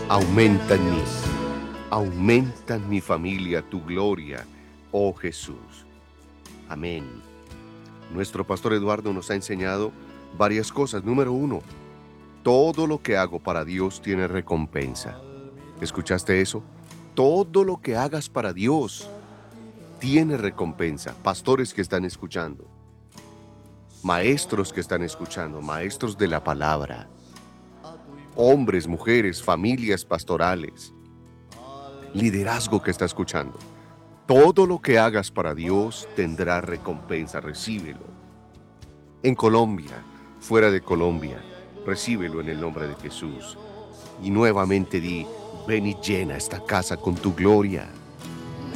Aumenta en mí, aumenta en mi familia tu gloria, oh Jesús. Amén. Nuestro pastor Eduardo nos ha enseñado varias cosas. Número uno, todo lo que hago para Dios tiene recompensa. ¿Escuchaste eso? Todo lo que hagas para Dios tiene recompensa. Pastores que están escuchando, maestros que están escuchando, maestros de la palabra, hombres, mujeres, familias pastorales, liderazgo que está escuchando. Todo lo que hagas para Dios tendrá recompensa, recíbelo. En Colombia, fuera de Colombia, recíbelo en el nombre de Jesús. Y nuevamente di, ven y llena esta casa con tu gloria.